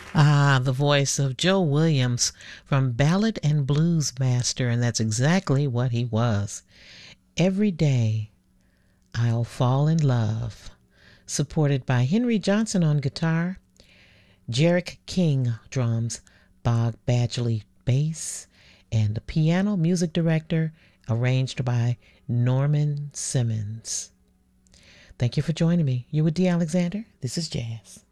Ah, the voice of Joe Williams from Ballad and Blues Master, and that's exactly what he was. Every Day I'll Fall in Love, supported by Henry Johnson on guitar, Jarek King drums, Bob Badgley bass, and the piano music director arranged by Norman Simmons. Thank you for joining me. You're with Dee Alexander. This is Jazz.